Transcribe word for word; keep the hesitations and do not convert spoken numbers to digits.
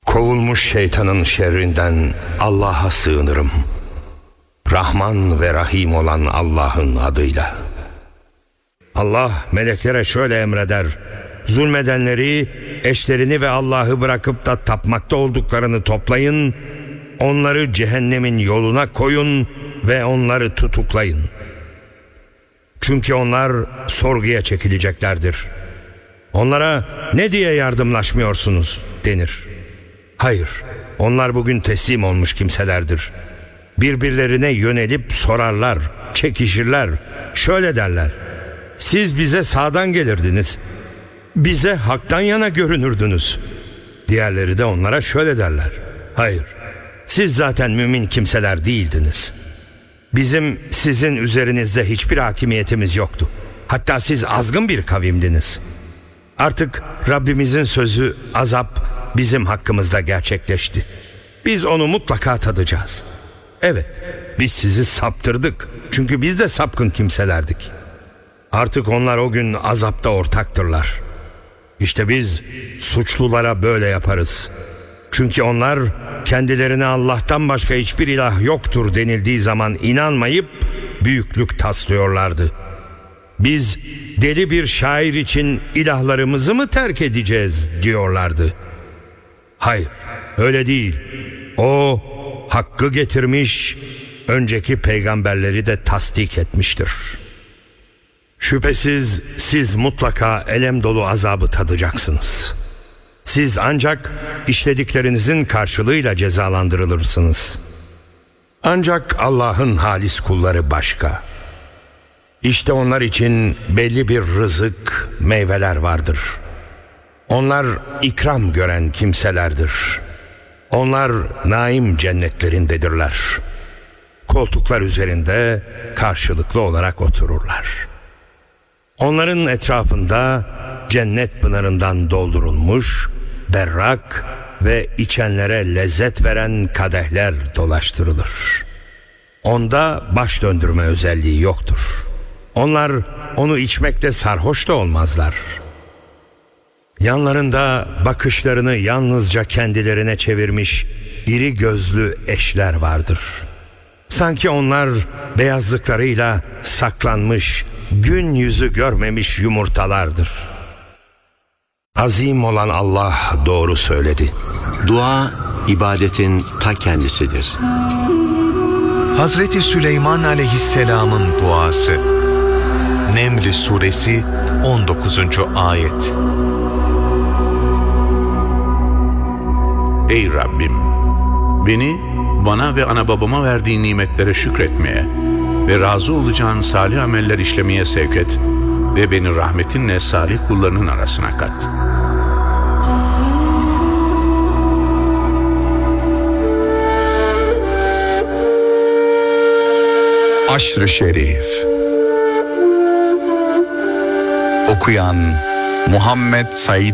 Kovulmuş şeytanın şerrinden Allah'a sığınırım. Rahman ve Rahim olan Allah'ın adıyla. Allah meleklere şöyle emreder: zulmedenleri, eşlerini ve Allah'ı bırakıp da tapmakta olduklarını toplayın, onları cehennemin yoluna koyun ve onları tutuklayın. Çünkü onlar sorguya çekileceklerdir. Onlara ne diye yardımlaşmıyorsunuz denir. Hayır, onlar bugün teslim olmuş kimselerdir. Birbirlerine yönelip sorarlar, çekişirler, şöyle derler: siz bize sağdan gelirdiniz, bize haktan yana görünürdünüz. Diğerleri de onlara şöyle derler: hayır, siz zaten mümin kimseler değildiniz. Bizim sizin üzerinizde hiçbir hakimiyetimiz yoktu. Hatta siz azgın bir kavimdiniz. Artık Rabbimizin sözü, azap bizim hakkımızda gerçekleşti. Biz onu mutlaka tadacağız. Evet, biz sizi saptırdık. Çünkü biz de sapkın kimselerdik. Artık onlar o gün azapta ortaktırlar. İşte biz suçlulara böyle yaparız. Çünkü onlar kendilerine Allah'tan başka hiçbir ilah yoktur denildiği zaman inanmayıp büyüklük taslıyorlardı. Biz deli bir şair için ilahlarımızı mı terk edeceğiz diyorlardı. Hayır, öyle değil. O hakkı getirmiş, önceki peygamberleri de tasdik etmiştir. Şüphesiz siz mutlaka elem dolu azabı tadacaksınız. Siz ancak işlediklerinizin karşılığıyla cezalandırılırsınız. Ancak Allah'ın halis kulları başka. İşte onlar için belli bir rızık, meyveler vardır. Onlar ikram gören kimselerdir. Onlar naim cennetlerindedirler. Koltuklar üzerinde karşılıklı olarak otururlar. Onların etrafında cennet pınarından doldurulmuş, berrak ve içenlere lezzet veren kadehler dolaştırılır. Onda baş döndürme özelliği yoktur. Onlar onu içmekte sarhoş da olmazlar. Yanlarında bakışlarını yalnızca kendilerine çevirmiş iri gözlü eşler vardır. Sanki onlar beyazlıklarıyla saklanmış, gün yüzü görmemiş yumurtalardır. Azim olan Allah doğru söyledi. Dua, ibadetin ta kendisidir. Hazreti Süleyman Aleyhisselam'ın duası. Neml Suresi on dokuzuncu ayet. Ey Rabbim! Beni, bana ve ana babama verdiğin nimetlere şükretmeye ve razı olacağın salih ameller işlemeye sevk et ve beni rahmetinle salih kullarının arasına kat. Aşr-ı Şerif. Okuyan Muhammed Said